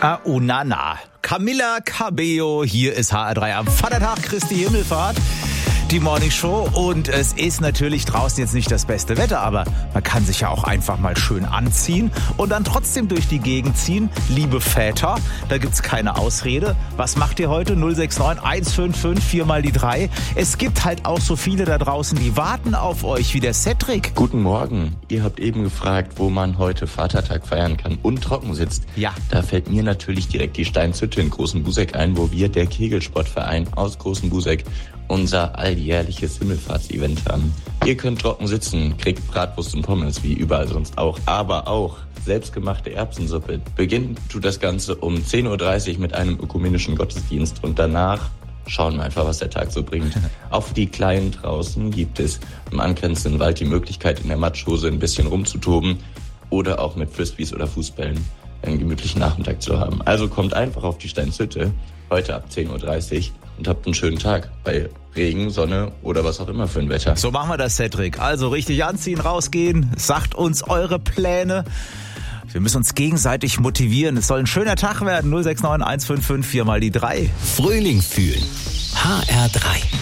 Oh nana. Camila Cabello, hier ist HR3 am Vatertag, Christi Himmelfahrt, die Morning Show. Und es ist natürlich draußen jetzt nicht das beste Wetter, aber man kann sich ja auch einfach mal schön anziehen und dann trotzdem durch die Gegend ziehen. Liebe Väter, da gibt's keine Ausrede. Was macht ihr heute? 069 155 4 mal die 3. Es gibt halt auch so viele da draußen, die warten auf euch, wie der Cedric. Guten Morgen. Ihr habt eben gefragt, wo man heute Vatertag feiern kann und trocken sitzt. Ja. Da fällt mir natürlich direkt die Steinzütte in Großen Buseck ein, wo wir, der Kegelsportverein aus Großen Buseck, unser alljährliches Himmelfahrtsevent haben. Ihr könnt trocken sitzen, kriegt Bratwurst und Pommes, wie überall sonst auch, aber auch selbstgemachte Erbsensuppe. Beginnt tut das Ganze um 10.30 Uhr mit einem ökumenischen Gottesdienst und danach schauen wir einfach, was der Tag so bringt. Auch für die Kleinen draußen gibt es im angrenzenden Wald die Möglichkeit, in der Matschhose ein bisschen rumzutoben oder auch mit Frisbees oder Fußbällen einen gemütlichen Nachmittag zu haben. Also kommt einfach auf die Steinzütte, heute ab 10.30 Uhr und habt einen schönen Tag bei Regen, Sonne oder was auch immer für ein Wetter. So machen wir das, Cedric. Also richtig anziehen, rausgehen, sagt uns eure Pläne. Wir müssen uns gegenseitig motivieren. Es soll ein schöner Tag werden. 069 155 4 mal die 3. Frühling fühlen. HR3.